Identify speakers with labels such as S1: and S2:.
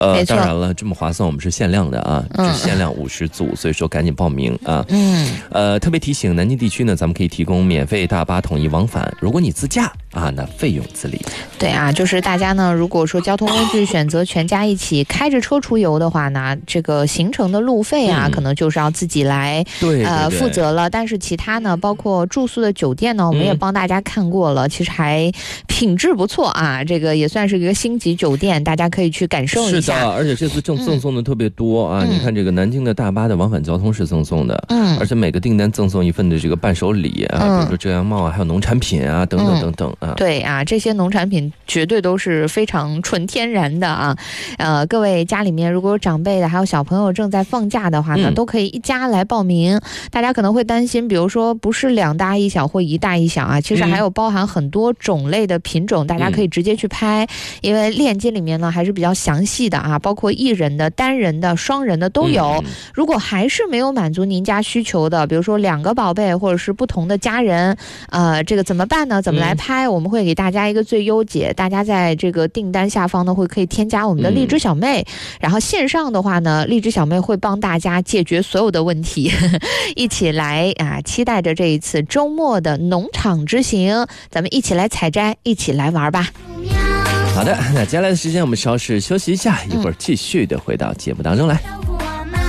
S1: 当然了，这么划算，我们是限量的啊，只限量50组，所以说赶紧报名啊。特别提醒，南京地区呢，咱们可以提供免费大巴统一往返，如果你自驾啊，那费用自理。
S2: 对啊，就是大家呢，如果说交通工具选择全家一起开着车出游的话呢，这个行程的路费啊，可能就是要自己来负责了。但是其他呢，包括住宿的酒店呢，我们也帮大家看过了，其实还品质不错啊，这个也算是一个星级酒店，大家可以去感受一下。
S1: 是的，而且这次赠送的特别多啊！你看这个南京的大巴的往返交通是赠送的，而且每个订单赠送一份的这个伴手礼啊，比如说遮阳帽啊，还有农产品啊，等等等等啊。
S2: 对啊，这些农产品绝对都是非常纯天然的啊。各位家里面如果有长辈的，还有小朋友正在放假的话呢，都可以一家来报名。大家可能会担心，比如说不是2大1小或1大1小啊，其实还有包含很多种类的品种，大家可以直接去拍，因为链接里面呢还是比较详细的啊，包括1人的、单人的、双人的都有。如果还是没有满足您家需求的，比如说2个宝贝或者是不同的家人，这个怎么办呢？怎么来拍？我们会给大家一个最优解，大家在这个订单下方呢可以添加我们的荔枝小妹，然后线上的话呢，荔枝小妹会帮大家解决所有的问题，一起来啊！期待着这一次周末的农场之行，咱们一起来采摘，一起来玩吧。
S1: 好的，那接下来的时间我们稍事休息一下，一会儿继续的回到节目当中来。